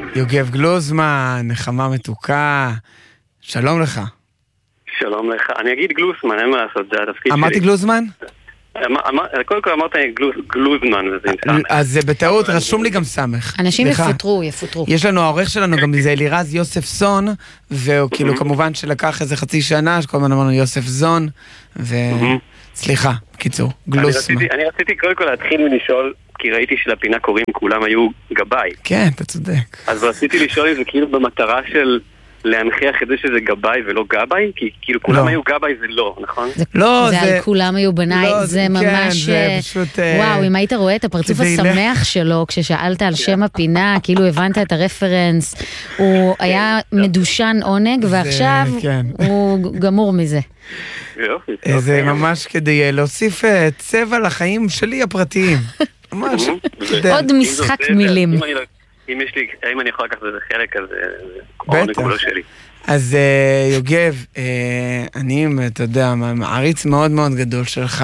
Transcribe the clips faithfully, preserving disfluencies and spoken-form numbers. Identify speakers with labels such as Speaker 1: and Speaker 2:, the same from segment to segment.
Speaker 1: יוגב גלוזמן, נחמה מתוקה, שלום לך.
Speaker 2: שלום לך, אני אגיד גלוסמן, אין מה לעשות, זה התפקיד שלי.
Speaker 1: אמרתי גלוזמן?
Speaker 2: קודם כל אמרת גלוזמן, וזה עם סמך.
Speaker 1: אז בטעות רשום לי גם סמך.
Speaker 3: אנשים יפוטרו, יפוטרו.
Speaker 1: יש לנו העורך שלנו גם זה אלירז יוסף זון, והוא כאילו כמובן שלקח איזה חצי שנה, שכל הזמן אמרנו יוסף זון, וסליחה, בקיצור, גלוסמן.
Speaker 2: אני רציתי קודם כל להתחיל ולשאול, כי ראיתי שלפינה קוראים כולם היו גבאי.
Speaker 1: כן, אתה צודק.
Speaker 2: אז רציתי לשאול אם זה כאילו במטרה של להנחיח את זה שזה גבאי ולא גבאי, כי כאילו כולם היו גבאי זה לא, נכון?
Speaker 1: לא,
Speaker 3: זה על כולם היו בניי, זה ממש... וואו, אם היית רואה את הפרצוף השמח שלו, כששאלת על שם הפינה, כאילו הבנת את הרפרנס, הוא היה מדושן עונג, ועכשיו הוא גמור מזה.
Speaker 1: זה ממש כדי להוסיף צבע לחיים שלי הפרטיים. ממש.
Speaker 3: עוד משחק מילים.
Speaker 2: אם יש לי, אם אני יכול לקחת את זה חלק, אז זה נקולו שלי.
Speaker 1: אז יוגב, אני, אתה יודע, מעריץ מאוד מאוד גדול שלך,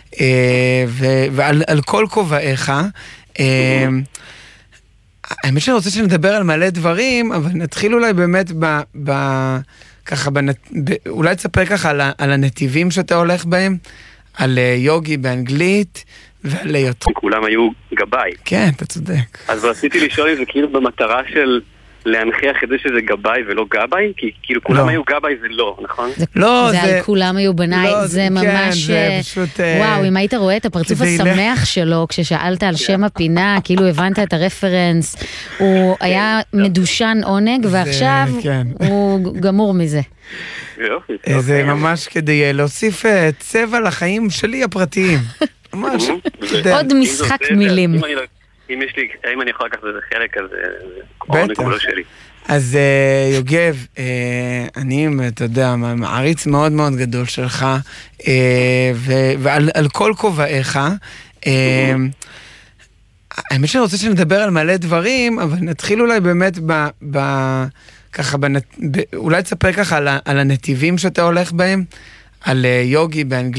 Speaker 1: ועל כל כובעיך, האמת שאני רוצה שנדבר על מלא דברים, אבל נתחיל אולי באמת ב... ככה, אולי תספר ככה על הנתיבים שאתה הולך בהם, על יוגי באנגלית, ועל יותר.
Speaker 2: כולם היו גבאי.
Speaker 1: כן, אתה צודק.
Speaker 2: אז רציתי לשאול אם זה כאילו במטרה של להנחיח את זה שזה גבאי ולא גבאי, כי כאילו כולם היו גבאי זה לא, נכון?
Speaker 1: לא,
Speaker 3: זה על כולם היו בניי, זה ממש... וואו, אם היית רואה את הפרצוף השמח שלו, כששאלת על שם הפינה, כאילו הבנת את הרפרנס, הוא היה מדושן עונג, ועכשיו הוא גמור מזה.
Speaker 1: זה ממש כדי להוסיף צבע לחיים שלי הפרטיים. ממש.
Speaker 3: עוד משחק מילים.
Speaker 2: אם יש לי, אם אני יכול לקחת את זה חלק, אז זה נקולו שלי.
Speaker 1: אז יוגב, אני, אתה יודע, מעריץ מאוד מאוד גדול שלך, ועל כל כובעיך, האמת שאני רוצה שנדבר על מלא דברים, אבל נתחיל אולי באמת ב... ככה, אולי תספר ככה על הנתיבים שאתה הולך בהם, על יוגי באנגלית.